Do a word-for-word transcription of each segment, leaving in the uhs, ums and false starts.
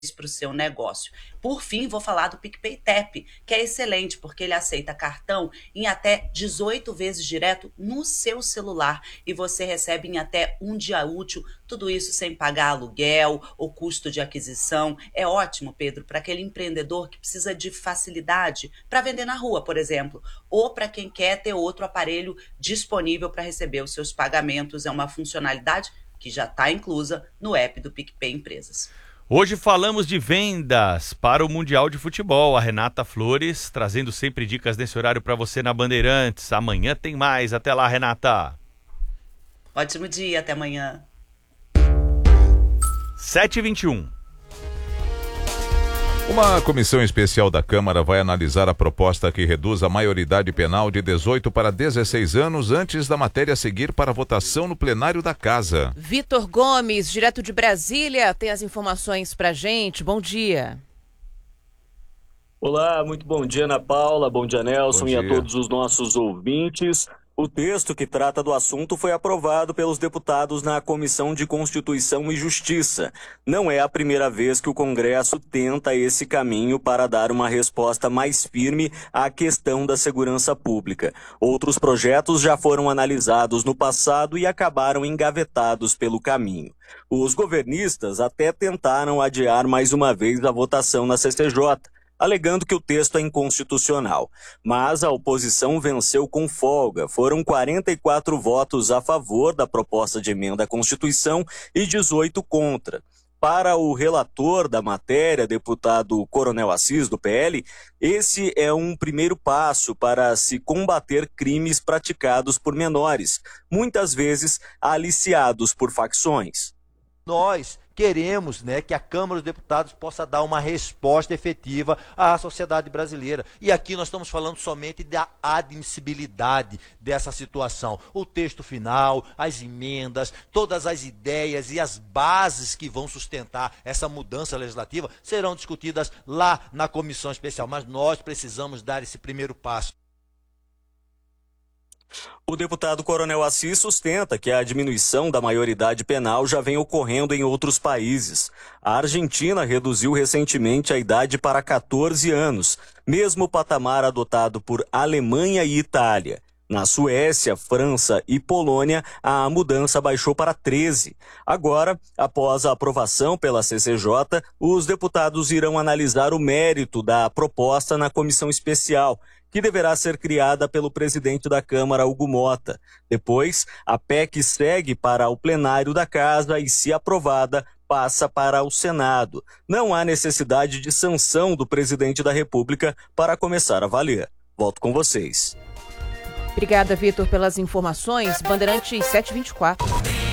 para o seu negócio. Por fim, vou falar do PicPay Tap, que é excelente, porque ele aceita cartão em até dezoito vezes direto no seu celular e você recebe em até um dia útil, tudo isso sem pagar aluguel ou custo de aquisição. É ótimo, Pedro, para aquele empreendedor que precisa de facilidade para vender na rua, por exemplo, ou para quem quer ter outro aparelho disponível para receber os seus pagamentos. É uma funcionalidade que já está inclusa no app do PicPay Empresas. Hoje falamos de vendas para o Mundial de Futebol. A Renata Flores trazendo sempre dicas nesse horário para você na Bandeirantes. Amanhã tem mais. Até lá, Renata. Ótimo dia, até amanhã. sete e vinte e um. Uma comissão especial da Câmara vai analisar a proposta que reduz a maioridade penal de dezoito para dezesseis anos antes da matéria seguir para votação no plenário da Casa. Vitor Gomes, direto de Brasília, tem as informações pra gente. Bom dia. Olá, muito bom dia, Ana Paula, bom dia, Nelson, Bom dia. e a todos os nossos ouvintes. O texto que trata do assunto foi aprovado pelos deputados na Comissão de Constituição e Justiça. Não é a primeira vez que o Congresso tenta esse caminho para dar uma resposta mais firme à questão da segurança pública. Outros projetos já foram analisados no passado e acabaram engavetados pelo caminho. Os governistas até tentaram adiar mais uma vez a votação na C C J, alegando que o texto é inconstitucional. Mas a oposição venceu com folga. Foram quarenta e quatro votos a favor da proposta de emenda à Constituição e dezoito contra. Para o relator da matéria, deputado Coronel Assis, do P L, esse é um primeiro passo para se combater crimes praticados por menores, muitas vezes aliciados por facções. Nós queremos, né, que a Câmara dos Deputados possa dar uma resposta efetiva à sociedade brasileira. E aqui nós estamos falando somente da admissibilidade dessa situação. O texto final, as emendas, todas as ideias e as bases que vão sustentar essa mudança legislativa serão discutidas lá na comissão especial. Mas nós precisamos dar esse primeiro passo. O deputado Coronel Assis sustenta que a diminuição da maioridade penal já vem ocorrendo em outros países. A Argentina reduziu recentemente a idade para catorze anos, mesmo patamar adotado por Alemanha e Itália. Na Suécia, França e Polônia, a mudança baixou para treze. Agora, após a aprovação pela C C J, os deputados irão analisar o mérito da proposta na comissão especial, que deverá ser criada pelo presidente da Câmara, Hugo Mota. Depois, a P E C segue para o plenário da Casa e, se aprovada, passa para o Senado. Não há necessidade de sanção do presidente da República para começar a valer. Volto com vocês. Obrigada, Vitor, pelas informações. Bandeirantes sete e vinte e quatro.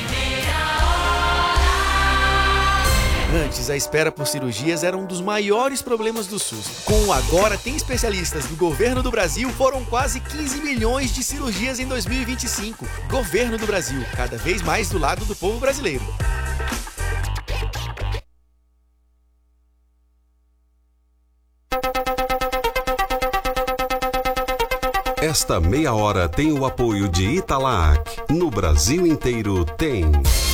Antes, a espera por cirurgias era um dos maiores problemas do SUS. Com o Agora Tem Especialistas do Governo do Brasil, foram quase quinze milhões de cirurgias em dois mil e vinte e cinco. Governo do Brasil, cada vez mais do lado do povo brasileiro. Esta meia hora tem o apoio de Italac. No Brasil inteiro tem...